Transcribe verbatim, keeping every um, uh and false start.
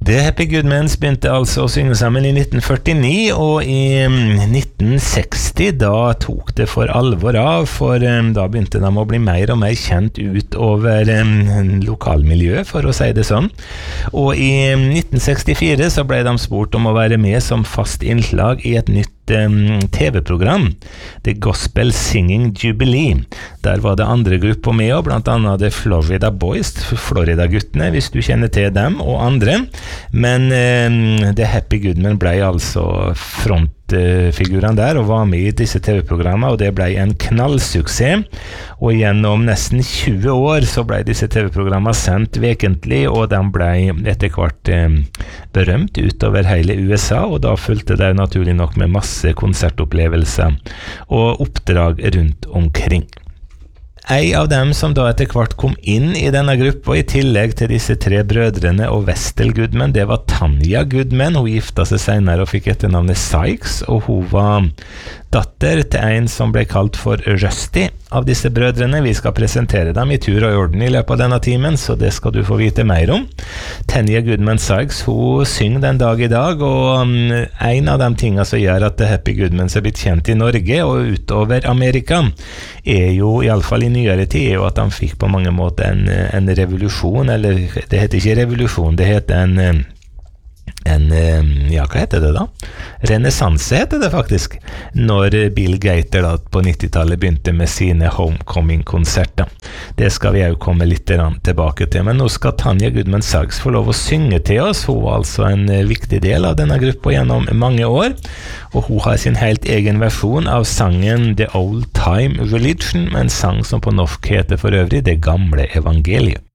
The Happy Goodmans begynte altså å synge sammen i nitten førtini, og i nitten seksti da tok det for alvor av, for um, da begynte de å bli mer og mer kjent ut over um, lokalmiljøet, for å si det sånn. Og i nitten sekstifire så ble de spurt om å være med som fast innslag i et nytt um, T V-program, The Gospel Singing Jubilee. Der var det andre grupper med, og blant annet The Florida Boys, Florida-guttene, hvis du kjenner til dem, og andre. Men um, The Happy Goodman ble altså frontfigurene der, og var med i disse T V-programmene, og det ble en knallsuksess. Og gjennom nesten tjue år så ble disse T V-programmene sendt vekentlig, og de ble etter hvert um, berømt utover hele U S A, og da fulgte det naturlig nok med masse konsertopplevelser og oppdrag rundt omkring. En av dem som da etter hvert kom inn i denne gruppa, i tillegg til disse tre brødrene og Vestel Goodman, det var Tanya Goodman. Hun gifta seg senere og fikk etternavnet Sykes, og hun var datter til en som ble kalt for Rusty av disse brødrene. Vi skal presentere dem i tur og orden i løpet av denne timen, så det skal du få vite mer om. Tanya Goodman Sykes, hun synger den dag i dag, og um, en av de tingene som gjør at The Happy Goodmans er blitt kjent i Norge og utover Amerika, er jo, i alle fall i nyere tid, er jo at de fikk på mange måter en, en revolusjon, eller det heter ikke revolusjon, det heter en en, ja, hva heter det da? Renessanse heter det faktisk, når Bill Gator da på nittitallet begynte med sine Homecoming-konserter. Det skal vi jo komme litt tilbake til, men nå skal Tanya Goodman Sykes få lov å synge til oss. Hun var altså en viktig del av denne gruppa gjennom mange år, og hun har sin helt egen versjon av sangen The Old Time Religion, en sang som på norsk heter for øvrig Det gamle evangeliet.